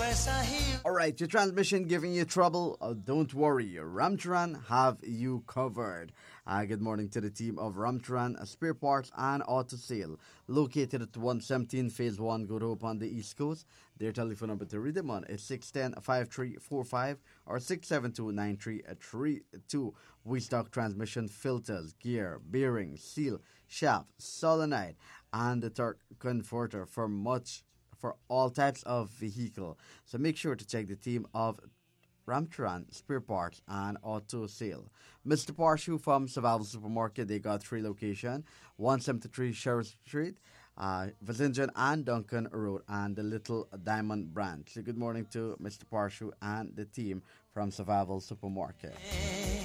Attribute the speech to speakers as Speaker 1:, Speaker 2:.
Speaker 1: Alright, your transmission giving you trouble? Don't worry, Ramcharan have you covered. Good morning to the team of Ramcharan Spare Parts and Auto Sale, located at 117 Phase 1 Good Hope on the East Coast. Their telephone number to read them on is 610-5345 or 672-9332. We stock transmission filters, gear, bearings, seal, shaft, solenoid, and the torque converter for all types of vehicle. So make sure to check the team of Ramcharan Spare Parts and Auto Sale. Mr. Parshu from Survival Supermarket, they got 3 locations: 173 Sheriff Street, Vizinjan and Duncan Road, and the Little Diamond branch. So good morning to Mr. Parshu and the team from Survival Supermarket.